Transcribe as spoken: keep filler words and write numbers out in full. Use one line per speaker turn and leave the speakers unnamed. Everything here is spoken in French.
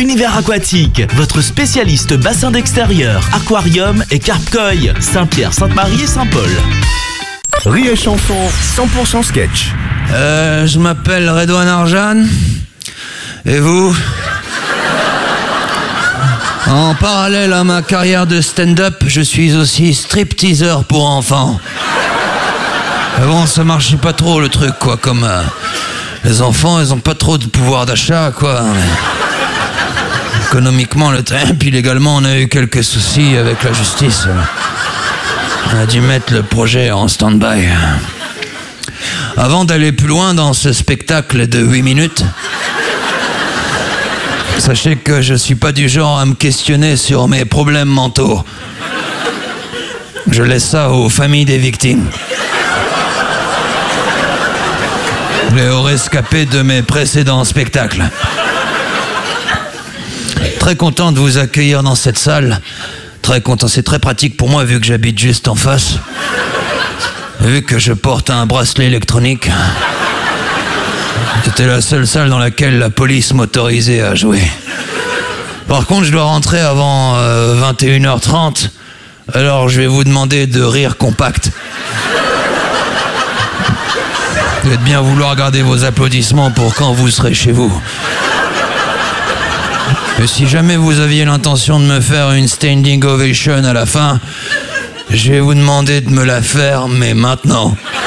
Univers Aquatique, votre spécialiste bassin d'extérieur, aquarium et carpe-koi. Saint-Pierre, Sainte-Marie et Saint-Paul.
Rire et chanson, cent pour cent sketch.
Euh, je m'appelle Redouane Arjan. Et vous? En parallèle à ma carrière de stand-up, je suis aussi stripteaseur pour enfants. Mais bon, ça marchait pas trop le truc, quoi, comme... Euh, les enfants, ils ont pas trop de pouvoir d'achat, quoi. Mais économiquement, le train, puis légalement, on a eu quelques soucis avec la justice. On a dû mettre le projet en stand-by. Avant d'aller plus loin dans ce spectacle de huit minutes, sachez que je suis pas du genre à me questionner sur mes problèmes mentaux. Je laisse ça aux familles des victimes. Les aux rescapés de mes précédents spectacles. Très content de vous accueillir dans cette salle. Très content, c'est très pratique pour moi vu que j'habite juste en face. Vu que je porte un bracelet électronique. C'était la seule salle dans laquelle la police m'autorisait à jouer. Par contre, je dois rentrer avant euh, vingt et une heures trente. Alors je vais vous demander de rire compact. Vous êtes bien vouloir garder vos applaudissements pour quand vous serez chez vous. Et si jamais vous aviez l'intention de me faire une standing ovation à la fin, je vais vous demander de me la faire, mais maintenant.